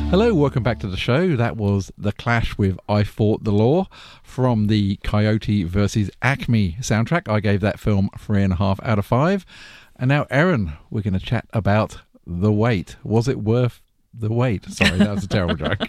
Hello, welcome back to the show. That was The Clash with I Fought the Law from the Coyote versus Acme soundtrack. I gave that film 3.5 out of 5. And now, Erin, we're going to chat about The Wait. Was it worth the wait? Sorry, that was a terrible joke.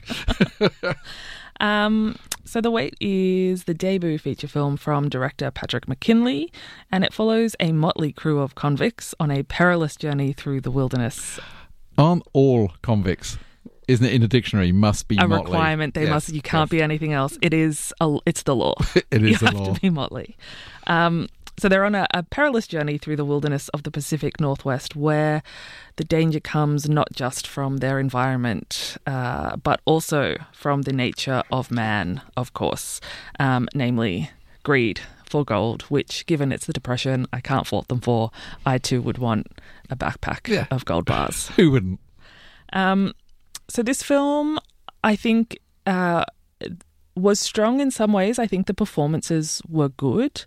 So The Wait is the debut feature film from director Patrick McKinley, and it follows a motley crew of convicts on a perilous journey through the wilderness. Aren't all convicts, isn't it, in the dictionary, must be a motley? Requirement. They must. You can't be anything else. It's the law. It is the law. You have to be motley. So they're on a perilous journey through the wilderness of the Pacific Northwest, where the danger comes not just from their environment, but also from the nature of man, of course, namely greed for gold, which, given it's the Depression, I can't fault them for. I too would want a backpack of gold bars. Who wouldn't? So this film, I think, was strong in some ways. I think the performances were good.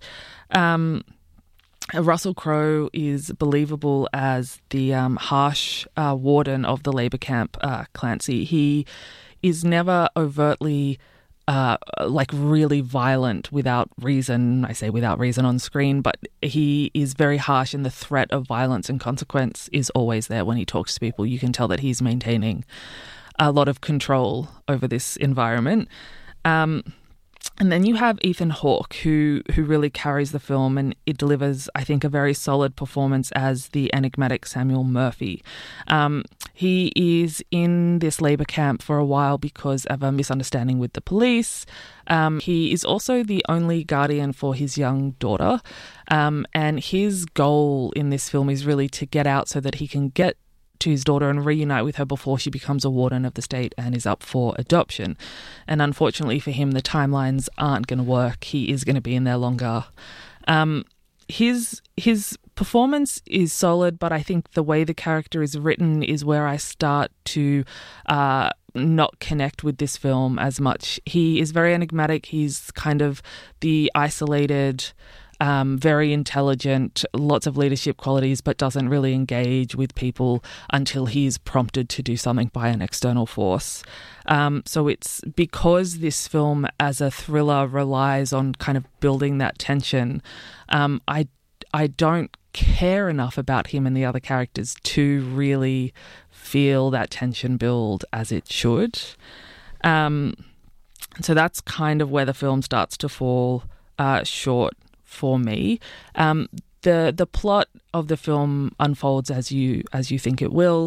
Russell Crowe is believable as the harsh warden of the labour camp, Clancy. He is never overtly really violent without reason. I say without reason on screen, but he is very harsh, and the threat of violence and consequence is always there when he talks to people. You can tell that he's maintaining a lot of control over this environment. And then you have Ethan Hawke, who really carries the film, and it delivers, I think, a very solid performance as the enigmatic Samuel Murphy. He is in this labour camp for a while because of a misunderstanding with the police. He is also the only guardian for his young daughter, and his goal in this film is really to get out so that he can get to his daughter and reunite with her before she becomes a warden of the state and is up for adoption. And unfortunately for him, the timelines aren't going to work. He is going to be in there longer. His performance is solid, but I think the way the character is written is where I start to not connect with this film as much. He is very enigmatic. He's kind of the isolated, very intelligent, lots of leadership qualities, but doesn't really engage with people until he's prompted to do something by an external force. So it's because this film as a thriller relies on kind of building that tension. I don't care enough about him and the other characters to really feel that tension build as it should. So that's kind of where the film starts to fall short for me. The plot of the film unfolds as you think it will.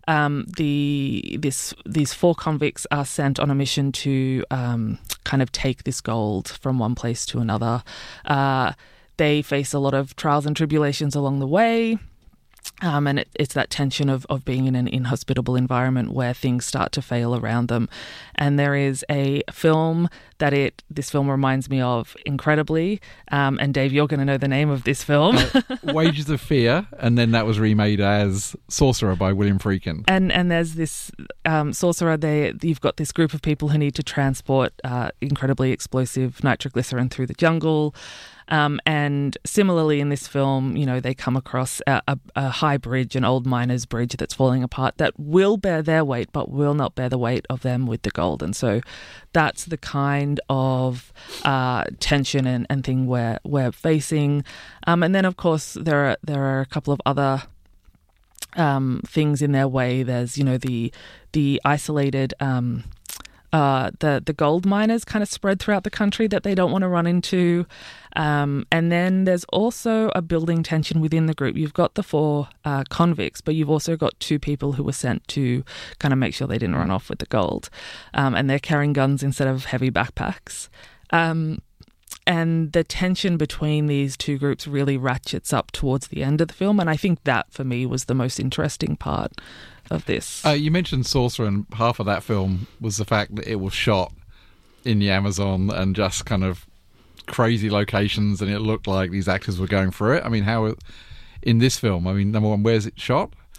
These 4 convicts are sent on a mission to kind of take this gold from one place to another. They face a lot of trials and tribulations along the way. And it's that tension of being in an inhospitable environment where things start to fail around them. And there is a film this film reminds me of incredibly. And Dave, you're going to know the name of this film. Wages of Fear, and then that was remade as Sorcerer by William Friedkin. And there's this Sorcerer, you've got this group of people who need to transport incredibly explosive nitroglycerin through the jungle. And similarly in this film, they come across a high bridge, an old miner's bridge that's falling apart that will bear their weight, but will not bear the weight of them with the gold. And so that's the kind of tension and thing we're facing. And then, of course, there are a couple of other things in their way. There's, the isolated the gold miners kind of spread throughout the country that they don't want to run into. And then there's also a building tension within the group. You've got the 4 convicts, but you've also got 2 people who were sent to kind of make sure they didn't run off with the gold. And they're carrying guns instead of heavy backpacks. And the tension between these 2 groups really ratchets up towards the end of the film. And I think that, for me, was the most interesting part of this. You mentioned Sorcerer, and half of that film was the fact that it was shot in the Amazon and just kind of crazy locations, and it looked like these actors were going for it. I mean, how in this film, number one, where's it shot?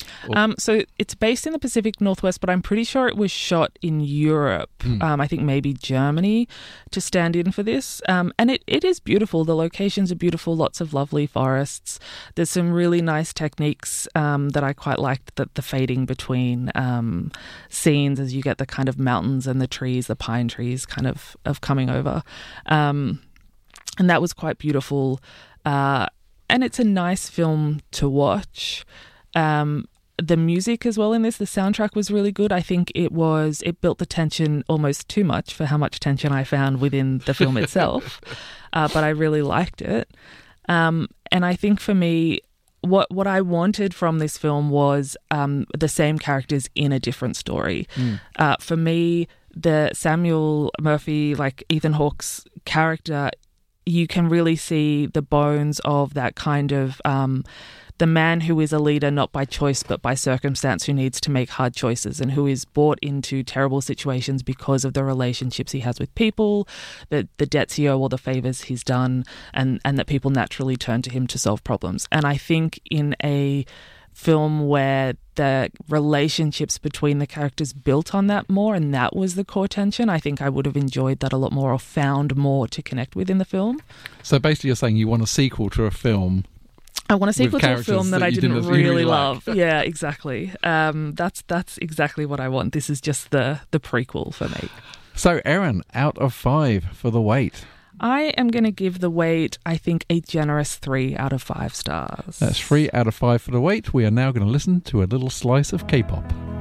So it's based in the Pacific Northwest, but I'm pretty sure it was shot in Europe. I think maybe Germany to stand in for this. And it is beautiful. The locations are beautiful, lots of lovely forests. There's some really nice techniques that I quite liked, the fading between scenes as you get the kind of mountains and the trees, the pine trees kind of coming over. And that was quite beautiful. And it's a nice film to watch. The music as well in this, the soundtrack was really good. I think it built the tension almost too much for how much tension I found within the film itself. But I really liked it. And I think for me, what I wanted from this film was the same characters in a different story. For me, the Samuel Murphy, like Ethan Hawke's character, you can really see the bones of that kind of the man who is a leader not by choice but by circumstance, who needs to make hard choices and who is brought into terrible situations because of the relationships he has with people, the debts he owes or the favours he's done, and that people naturally turn to him to solve problems. And I think in a film where the relationships between the characters built on that more, and that was the core tension, I think I would have enjoyed that a lot more, or found more to connect with in the film. So basically you're saying you want a sequel to a film. I want a sequel to a film that I didn't really love. Like. Yeah, exactly. That's exactly what I want. This is just the prequel for me. So, Erin, out of 5 for The Wait. I am going to give The Wait, I think, a generous 3 out of 5 stars. That's 3 out of 5 for The Wait. We are now going to listen to a little slice of K-pop.